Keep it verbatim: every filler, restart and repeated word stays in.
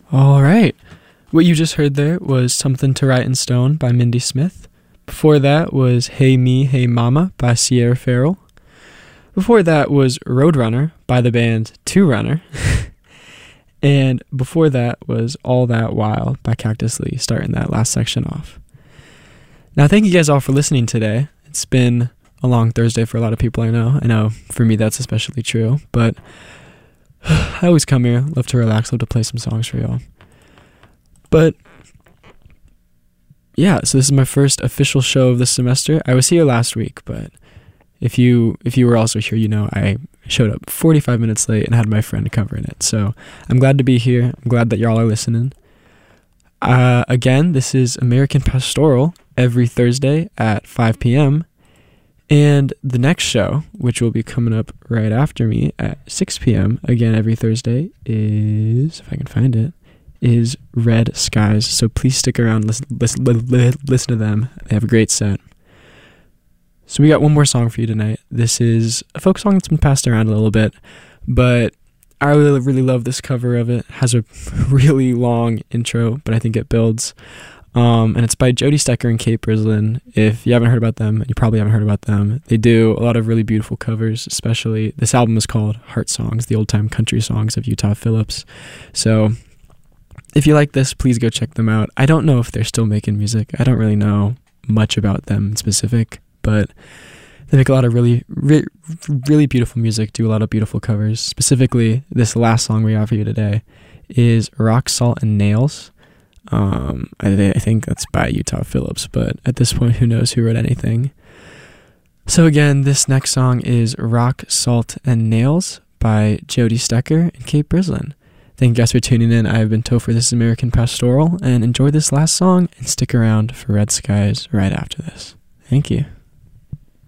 All right. What you just heard there was Something to Write in Stone by Mindy Smith. Before that was Hey Me, Hey Mama by Sierra Farrell. Before that was Roadrunner by the band Two Runner. And before that was All That While by Cactus Lee, starting that last section off. Now, thank you guys all for listening today. It's been a long Thursday for a lot of people I know. I know for me that's especially true, but I always come here, love to relax, love to play some songs for y'all. But yeah, so this is my first official show of the semester. I was here last week, but if you if you were also here, you know I showed up forty-five minutes late and had my friend covering it. So I'm glad to be here. I'm glad that y'all are listening. Uh, again, this is American Pastoral every Thursday at five p.m. And the next show, which will be coming up right after me at six p.m., again every Thursday, is, if I can find it, is Red Skies. So please stick around, listen, listen, listen to them. They have a great set. So we got one more song for you tonight. This is a folk song that's been passed around a little bit, but I really, really love this cover of it. It has a really long intro, but I think it builds. Um, and it's by Jody Stecker and Kate Brislin. If you haven't heard about them, you probably haven't heard about them. They do a lot of really beautiful covers, especially this album is called Heart Songs, the old-time country songs of Utah Phillips. So if you like this, please go check them out. I don't know if they're still making music. I don't really know much about them in specific, but they make a lot of really, re- really beautiful music, do a lot of beautiful covers. Specifically, this last song we have for you today is Rock, Salt, and Nails. Um, I, I think that's by Utah Phillips, but at this point, who knows who wrote anything. So again, this next song is Rock, Salt, and Nails by Jody Stecker and Kate Brislin. Thank you guys for tuning in. I have been Topher, this is American Pastoral, and enjoy this last song and stick around for Red Skies right after this. Thank you.